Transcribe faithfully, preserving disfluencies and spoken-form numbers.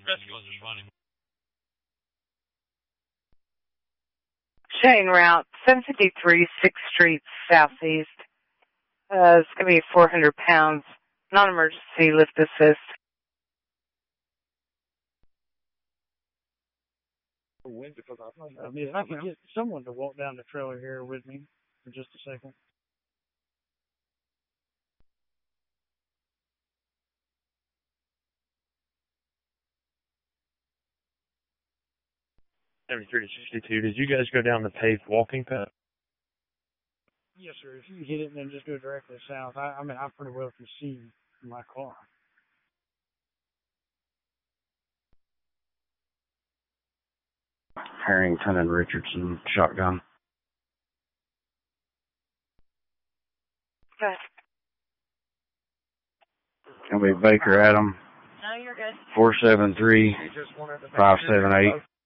Chain route, seven fifty-three sixth Street Southeast. Uh, it's going to be four hundred pounds. Non-emergency lift assist. I mean, if I could get someone to walk down the trailer here with me for just a second. seventy-three to sixty-two, did you guys go down the paved walking path? Yes, sir. If you hit it and then just go directly south, I, I mean, I pretty well can see my car. Harrington and Richardson, shotgun. Okay. Gonna be Baker Adam. No, you're good. Four seven three five seven eight.